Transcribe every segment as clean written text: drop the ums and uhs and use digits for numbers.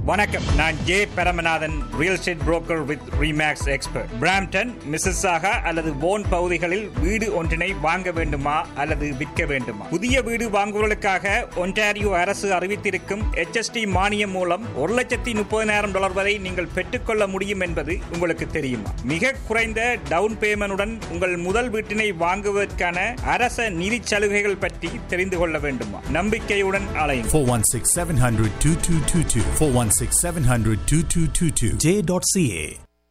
வணக்கம், நான் J Paramanathan, real estate broker with remakes expert. Brampton, Mississauga அல்லது போன் பகுதிகளில் வீடு ஒன்றினை வாங்க வேண்டுமா அல்லது விற்க வேண்டுமா? புதிய வீடு வாங்குவதற்காக ஒன்டாரியோ அரசு அறிவித்திருக்கும் HST மானியம் மூலம் $130,000 வரை நீங்கள் பெற்றுக்கொள்ள முடியும் என்பது உங்களுக்கு தெரியுமா? மிக குறைந்த டவுன் பேமெண்டுடன் உங்கள் முதல் வீட்டினை வாங்குவதற்கான அரச நிதி சலுகைகள் பற்றி தெரிந்து கொள்ள வேண்டுமா? நம்பிக்கையுடன் அலையுங்கள். 416-700-2222 416-700-2222 J.ca.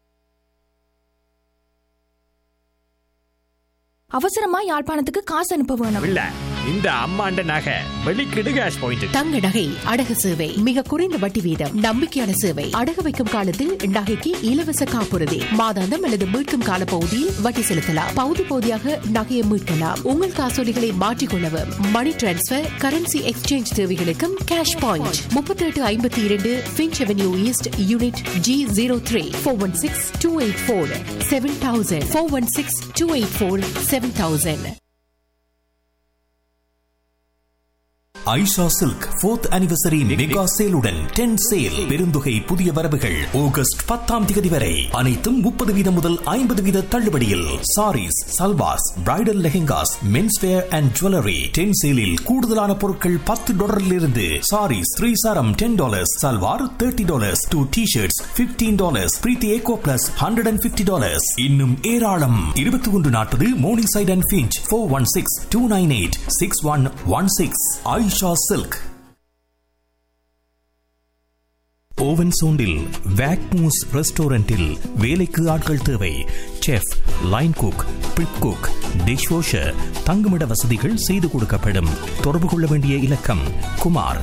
அவசரமா யாழ்ப்பாணத்துக்கு காசு அனுப்ப வேணும். இல்ல, இந்த அம்மாண்ட நகை வெளிக்கிடு கேஷ் பாயிண்ட். தங்க நகை அடகு சேவை மிக குறைந்த வட்டி வீதம், நம்பிக்கையான சேவை. அடகு வைக்கும் காலத்தில் நகைக்கு இலவச காப்புறுதி, மாதாந்தம் அல்லது மீட்கும் கால பகுதியில் வட்டி செலுத்தலாம். பகுதி பகுதியாக நகையை மீட்கலாம். உங்கள் காசோலிகளை மாற்றிக்கொள்ளவும், மணி டிரான்ஸ்பர், கரன்சி எக்ஸ்சேஞ்ச் தேவைகளுக்கும் cash point. 3852 Finch Avenue East Unit G03 416-284-7000 416-284-7000. Aisha silk 4th anniversary mega சேலுடன் 10 sale. பெருந்தொகை புதிய வரவுகள் ஆகஸ்ட் 10 வரை. அனைத்தும் 30% முதல் 50% தள்ளுபடியில். Saris, salwars, bridal lehengas, men's where and jewellery 10 சேலில். கூடுதலான பொருட்கள் $10 சாரீஸ் 3 சாரம் $10, சல்வார் $30, 2 t-shirts $15, பிரீத்தி ஏகோ பிளஸ் $150. இன்னும் ஏராளம். 2140 morning side and Finch 416-298-6116. Aisha silk. Oven சோண்டில் வேக்மூஸ் ரெஸ்டாரண்டில் வேலைக்கு ஆட்கள் தேவை. Chef, line cook, prep cook, dish washer, தங்குமிட வசதிகள் செய்து கொடுக்கப்படும். தொடர்பு கொள்ள வேண்டிய இலக்கம் குமார்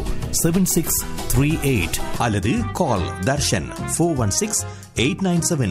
647-924-7638 அல்லது கால் தர்ஷன் 416-897